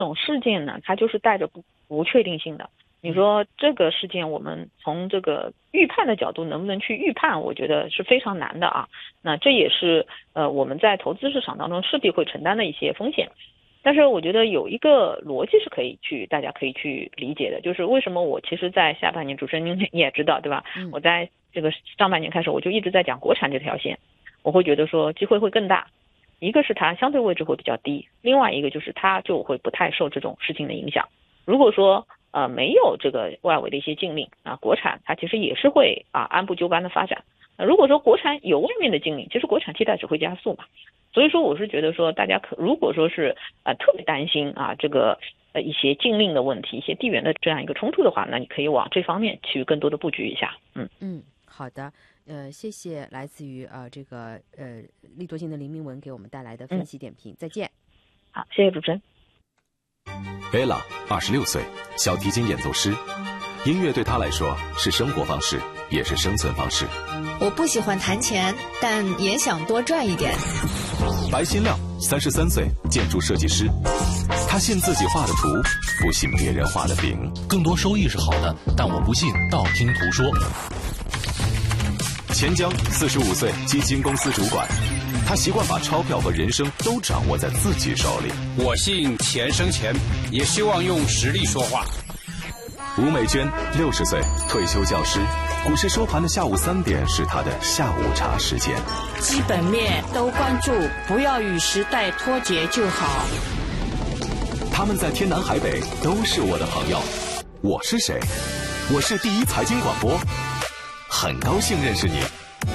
种事件呢，它就是带着不确定性的。你说这个事件，我们从这个预判的角度能不能去预判，我觉得是非常难的啊。那这也是我们在投资市场当中势必会承担的一些风险。但是我觉得有一个逻辑是大家可以去理解的，就是为什么我其实在下半年，主持人您也知道对吧？我在这个上半年开始我就一直在讲国产这条线，我会觉得说机会会更大。一个是它相对位置会比较低，另外一个就是它就会不太受这种事情的影响。如果说没有这个外围的一些禁令啊，国产它其实也是会按部就班的发展。如果说国产有外面的禁令，其实国产替代只会加速嘛。所以说我是觉得说大家如果说是特别担心这个一些禁令的问题，一些地缘的这样一个冲突的话，那你可以往这方面去更多的布局一下。 好的。谢谢来自于这个利多金的林明文给我们带来的分析点评。再见。 好，谢谢主持人。 Ella 26岁，小提琴演奏师。音乐对她来说是生活方式，也是生存方式。 我不喜欢弹钱，但也想多赚一点。 白新亮33岁，建筑设计师。他信自己画的图，不信别人画的饼。 更多收益是好的，但我不信道听途说。 钱江45岁，基金公司主管。他习惯把钞票和人生都掌握在自己手里。 我信钱生钱，也希望用实力说话。 吴美娟60岁，退休教师。股市收盘的下午3点是他的下午茶时间。 基本面都关注，不要与时代脱节就好。 他们在天南海北都是我的朋友。我是谁？我是第一财经广播，很高兴认识你。